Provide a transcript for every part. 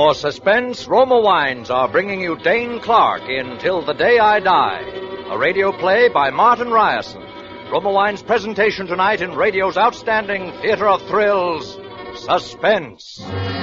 For suspense, Roma Wines are bringing you Dane Clark in Till the Day I Die, a radio play by Martin Ryerson. Roma Wines' presentation tonight in radio's outstanding theater of thrills, Suspense.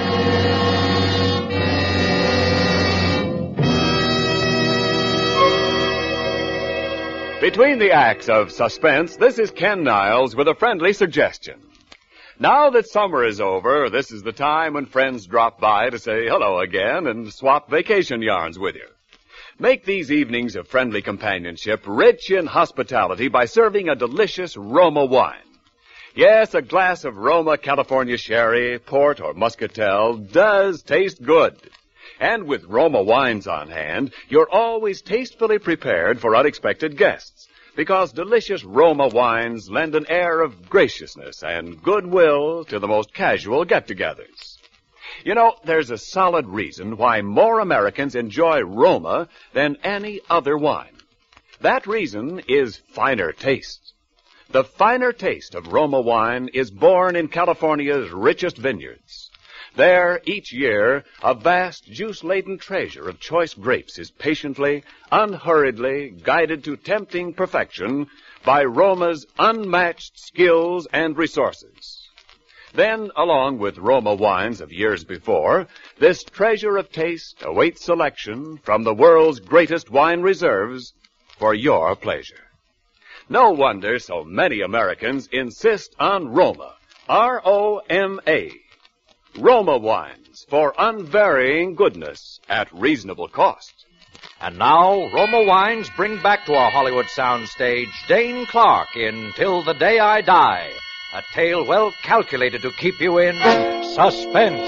Between the acts of Suspense, this is Ken Niles with a friendly suggestion. Now that summer is over, this is the time when friends drop by to say hello again and swap vacation yarns with you. Make these evenings of friendly companionship rich in hospitality by serving a delicious Roma wine. Yes, a glass of Roma California sherry, port, or muscatel does taste good. And with Roma wines on hand, you're always tastefully prepared for unexpected guests, because delicious Roma wines lend an air of graciousness and goodwill to the most casual get-togethers. You know, there's a solid reason why more Americans enjoy Roma than any other wine. That reason is finer taste. The finer taste of Roma wine is born in California's richest vineyards. There, each year, a vast, juice-laden treasure of choice grapes is patiently, unhurriedly guided to tempting perfection by Roma's unmatched skills and resources. Then, along with Roma wines of years before, this treasure of taste awaits selection from the world's greatest wine reserves for your pleasure. No wonder so many Americans insist on Roma, R-O-M-A. Roma wines for unvarying goodness at reasonable cost. And now, Roma Wines bring back to our Hollywood soundstage Dane Clark in Till the Day I Die, a tale well calculated to keep you in suspense.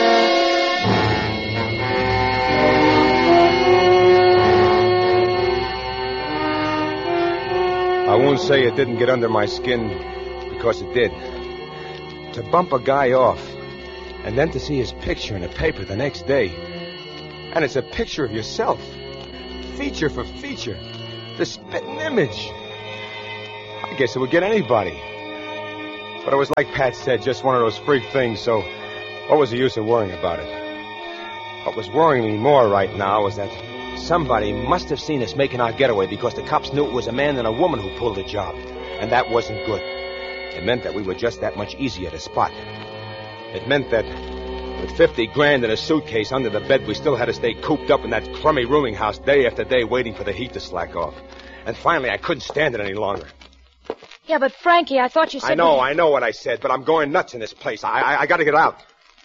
I won't say it didn't get under my skin, because it did. To bump a guy off, and then to see his picture in the paper the next day. And it's a picture of yourself. Feature for feature. The spitting image. I guess it would get anybody. But it was like Pat said, just one of those freak things, so what was the use of worrying about it? What was worrying me more right now was that somebody must have seen us making our getaway, because the cops knew it was a man and a woman who pulled the job. And that wasn't good. It meant that we were just that much easier to spot. It meant that with 50 grand in a suitcase under the bed, we still had to stay cooped up in that crummy rooming house day after day waiting for the heat to slack off. And finally, I couldn't stand it any longer. Yeah, but Frankie, I thought you said... I know what I said, but I'm going nuts in this place. I got to get out.